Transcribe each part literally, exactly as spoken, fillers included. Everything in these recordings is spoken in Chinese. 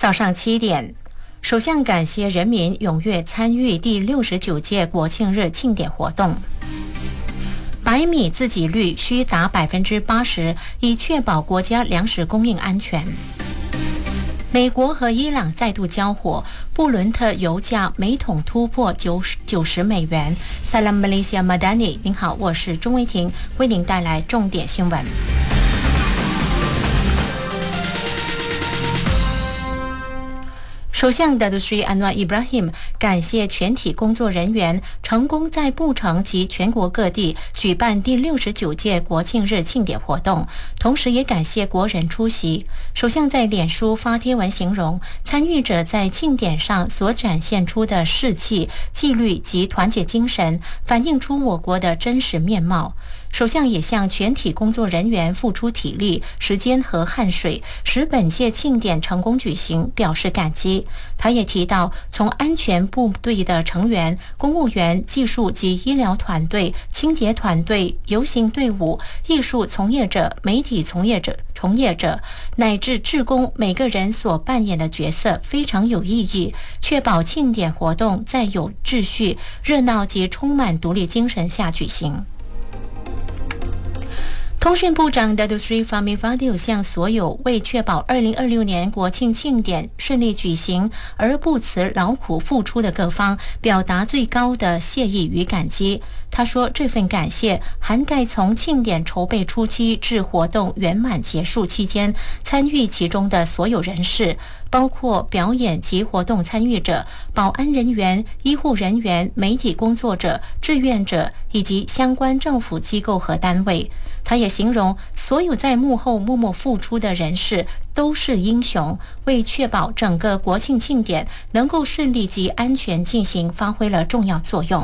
早上七点，首相感谢人民踊跃参与第六十九届国庆日庆典活动。白米自给率需达百分之八十，以确保国家粮食供应安全。美国和伊朗再度交火，布伦特油价每桶突破九十美元。Salam Malaysia Madani， 您好，我是钟维婷，为您带来重点新闻。首相 Datuk Seri Anwar Ibrahim 感谢全体工作人员成功在布城及全国各地举办第六十九届国庆日庆典活动，同时也感谢国人出席。首相在脸书发贴文形容参与者在庆典上所展现出的士气、纪律及团结精神，反映出我国的真实面貌。首相也向全体工作人员付出体力、时间和汗水，使本届庆典成功举行，表示感激。他也提到，从安全部队的成员、公务员、技术及医疗团队、清洁团队、游行队伍、艺术从业者、媒体从业者、从业者乃至志工，每个人所扮演的角色非常有意义，确保庆典活动在有秩序、热闹及充满独立精神下举行。通讯部长 Datuk Seri Fahmi Fadil 向所有为确保二零二六年国庆庆典顺利举行而不辞劳苦付出的各方表达最高的谢意与感激。他说，这份感谢涵盖从庆典筹备初期至活动圆满结束期间参与其中的所有人士，包括表演及活动参与者、保安人员、医护人员、媒体工作者、志愿者以及相关政府机构和单位。他也形容所有在幕后默默付出的人士都是英雄，为确保整个国庆庆典能够顺利及安全进行发挥了重要作用。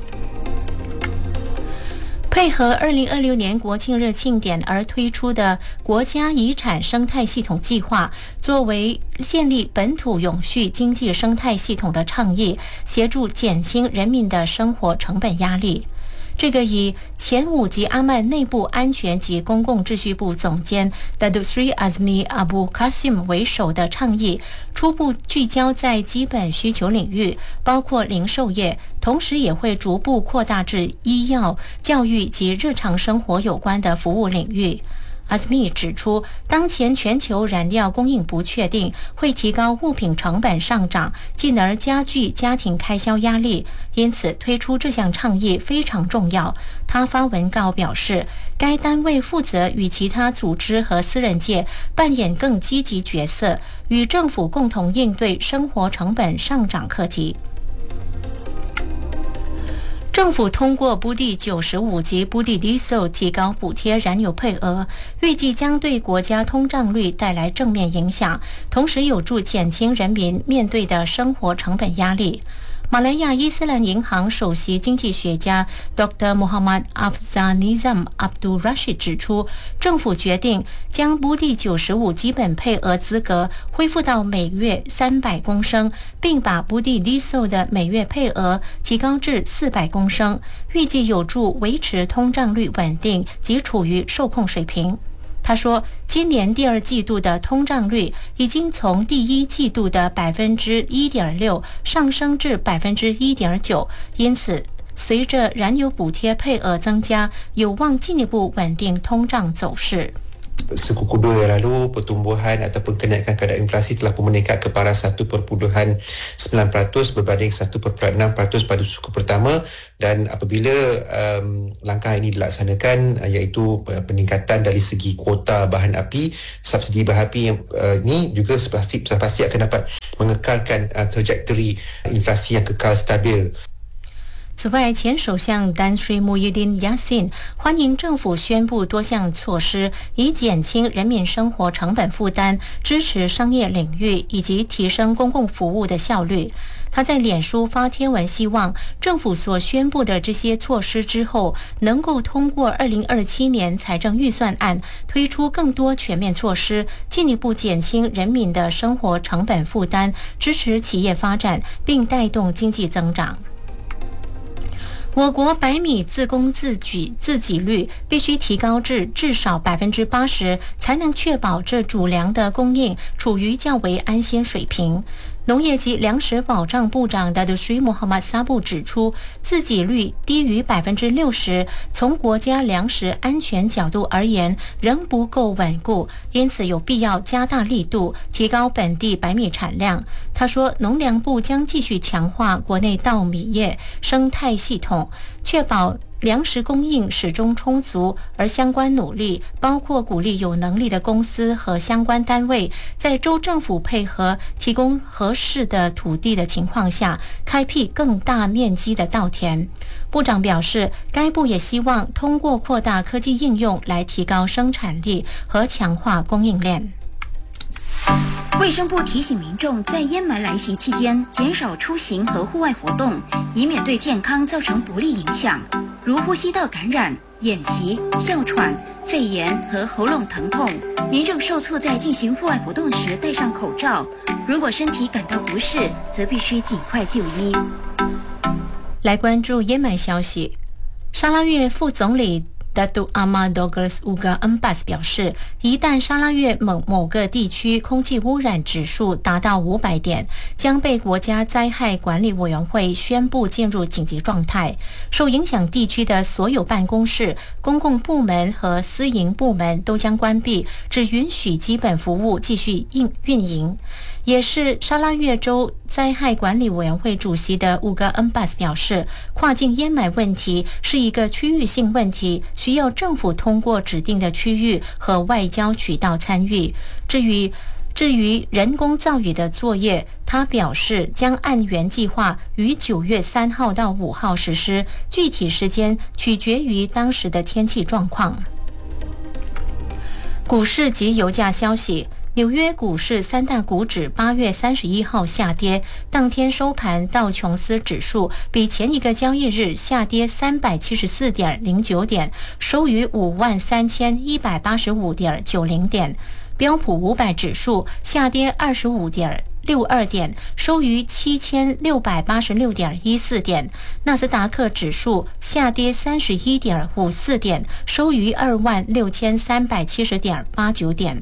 配合二零二六年国庆日庆典而推出的国家遗产生态系统计划，作为建立本土永续经济生态系统的倡议，协助减轻人民的生活成本压力。这个以前五级阿曼内部安全及公共秩序部总监 Datuk Seri Azmi Abu Qasim 为首的倡议，初步聚焦在基本需求领域，包括零售业，同时也会逐步扩大至医药、教育及日常生活有关的服务领域。阿斯密指出，当前全球燃料供应不确定，会提高物品成本上涨，进而加剧家庭开销压力，因此推出这项倡议非常重要。他发文告表示，该单位负责与其他组织和私人界扮演更积极角色，与政府共同应对生活成本上涨课题。政府通过布第九十五及布第 Diesel 提高补贴燃油配额，预计将对国家通胀率带来正面影响，同时有助减轻人民面对的生活成本压力。马来亚伊斯兰银行首席经济学家 Doctor Muhammad Afzal Nizam Abdul Rashid 指出，政府决定将布第九十五基本配额资格恢复到每月三百公升，并把布第 Diesel 的每月配额提高至四百公升，预计有助维持通胀率稳定及处于受控水平。他说，今年第二季度的通胀率已经从第一季度的 百分之一点六 上升至 百分之一点九， 因此随着燃油补贴配额增加，有望进一步稳定通胀走势。 Sekuku dua yang lalu, pertumbuhan ataupun kenaikan kadar inflasi telah pun meningkat kepada satu perpuluhan sembilan peratus berbanding satu perpuluhan enam peratus pada suku pertama, dan apabila um, langkah ini dilaksanakan, uh, iaitu uh, peningkatan dari segi kuota bahan api, subsidi bahan api yang uh, ini juga pasti, pasti akan dapat mengekalkan uh, trajektori inflasi yang kekal stabil。 此外，前首相丹斯里穆伊丁亚辛欢迎政府宣布多项措施，以减轻人民生活成本负担，支持商业领域以及提升公共服务的效率。他在脸书发贴文，希望政府所宣布的这些措施之后，能够通过二零二七年财政预算案推出更多全面措施，进一步减轻人民的生活成本负担，支持企业发展，并带动经济增长。 我国白米自供自给自给率必须提高至至少百分之八十，才能确保这主粮的供应处于较为安心水平。农业及粮食保障部长达杜什穆罕默萨布指出，自给率低于百分之六十，从国家粮食安全角度而言仍不够稳固，因此有必要加大力度，提高本地白米产量。他说，农粮部将继续强化国内稻米业生态系统，确保粮食供应始终充足，而相关努力包括鼓励有能力的公司和相关单位在州政府配合提供合适的土地的情况下，开辟更大面积的稻田。部长表示，该部也希望通过扩大科技应用来提高生产力和强化供应链。 卫生部提醒民众在烟霾来袭期间减少出行和户外活动，以免对健康造成不利影响，如呼吸道感染、眼疾、哮喘、肺炎和喉咙疼痛。民众受促在进行户外活动时戴上口罩，如果身体感到不适，则必须尽快就医。 来关注烟霾消息，沙拉越副总理Datuk Ahmad Douglas Uga Embas 表示，一旦沙拉越某某个地区空气污染指数达到五百点，将被国家灾害管理委员会宣布进入紧急状态。受影响地区的所有办公室、公共部门和私营部门都将关闭，只允许基本服务继续运营。也是沙拉越州灾害管理委员会主席的乌格恩巴斯表示，跨境烟霾问题是一个区域性问题，需要政府通过指定的区域和外交渠道参与。至于至于人工造雨的作业，他表示将按原计划于九月三号到五号实施，具体时间取决于当时的天气状况。股市及油价消息，纽约股市三大股指八月三十一号下跌，当天收盘道琼斯指数比前一个交易日下跌三百七十四点零九点，收于五万三千一百八十五点九零点。标普五百指数下跌二十五点六二点，收于七千六百八十六点一四点。纳斯达克指数下跌三十一点五四点，收于二万六千三百七十点八九点。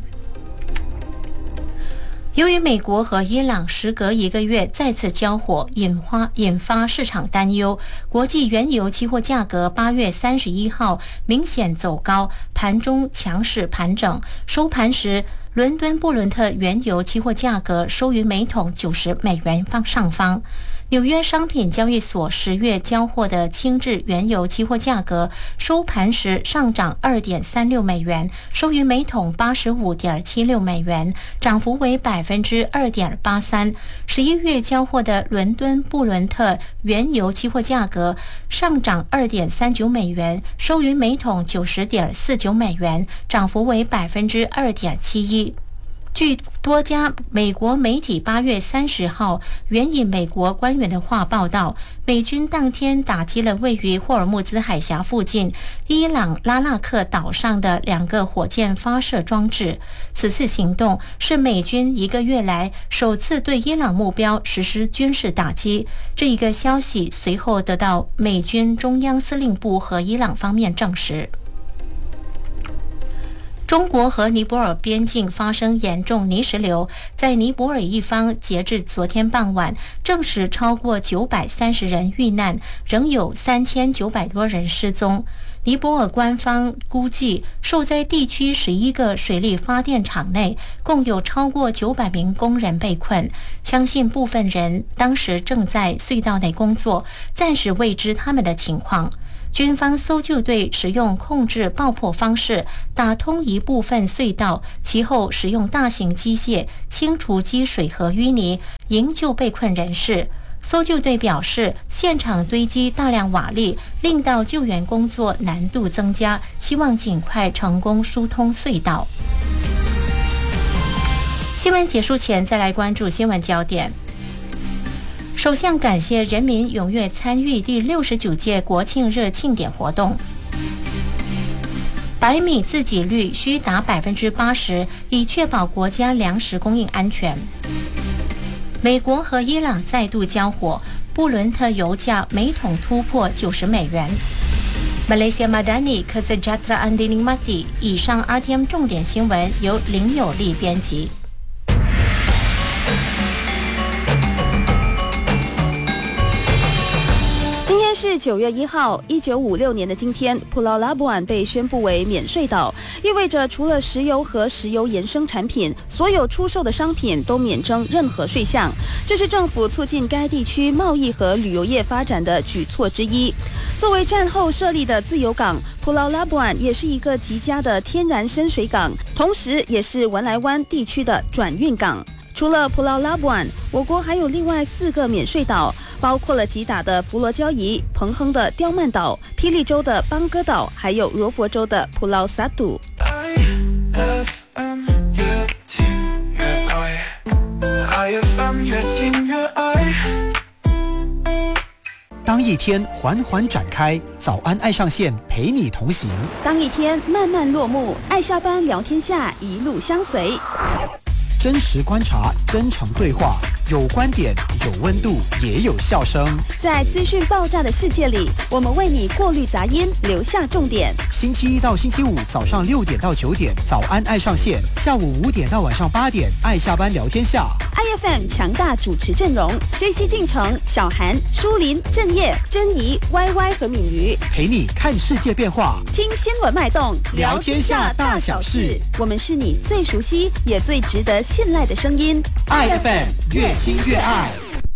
由于美国和伊朗时隔一个月再次交火，引发引发市场担忧，国际原油期货价格八月三十一号明显走高，盘中强势盘整，收盘时伦敦布伦特原油期货价格收于每桶九十美元方上方。纽约商品交易所十月交货的轻质原油期货价格收盘时上涨 二点三六美元，收于每桶 八十五点七六美元，涨幅为 百分之二点八三。十一月交货的伦敦布伦特原油期货价格上涨 二点三九美元，收于每桶 九十点四九美元，涨幅为 百分之二点七一。据多家美国媒体八月三十号援引美国官员的话报道，美军当天打击了位于霍尔木兹海峡附近伊朗拉纳克岛上的两个火箭发射装置。此次行动是美军一个月来首次对伊朗目标实施军事打击。这一个消息随后得到美军中央司令部和伊朗方面证实。中国和尼泊尔边境发生严重泥石流，在尼泊尔一方截至昨天傍晚证实超过九百三十人遇难，仍有三千九百多人失踪。尼泊尔官方估计，受灾地区十一个水力发电厂内共有超过九百名工人被困，相信部分人当时正在隧道内工作，暂时未知他们的情况。军方搜救队使用控制爆破方式打通一部分隧道，其后使用大型机械清除积水和淤泥，营救被困人士。搜救队表示，现场堆积大量瓦砾，令到救援工作难度增加，希望尽快成功疏通隧道。新闻结束前，再来关注新闻焦点。首相感谢人民踊跃参与第六十九届国庆日庆典活动。白米自给率需达百分之八十，以确保国家粮食供应安全。美国和伊朗再度交火， 布伦特油价每桶突破九十美元。Malaysia Madani Kesejahteraan dinikmati。以上 R T M 重点新闻由林有利编辑。 今天是九月一号，一九五六年的今天，普劳拉布安被宣布为免税岛，意味着除了石油和石油衍生产品，所有出售的商品都免征任何税项。这是政府促进该地区贸易和旅游业发展的举措之一。作为战后设立的自由港，普劳拉布安也是一个极佳的天然深水港，同时也是文莱湾地区的转运港。除了普劳拉布安，我国还有另外四个免税岛，包括了吉打的弗罗交怡、彭亨的刁曼岛、霹雳州的邦哥岛，还有罗佛州的普劳萨杜。 当一天缓缓展开，早安爱上线陪你同行； 当一天慢慢落幕，爱下班聊天下一路相随。 真实观察，真诚对话，有观点，有温度，也有笑声。 在资讯爆炸的世界里，我们为你过滤杂音，留下重点。 星期一到星期五早上六点到九点，早安爱上线；下午五点到晚上八点，爱下班聊天下。 I F M 强大主持阵容 ：J C 进城、小韩、舒林、郑业、珍怡、Y Y 和敏瑜， 陪你看世界变化， 听新闻脉动， 聊天下大小事。 我们是你最熟悉也最值得信赖的声音。 I F M 越听越爱。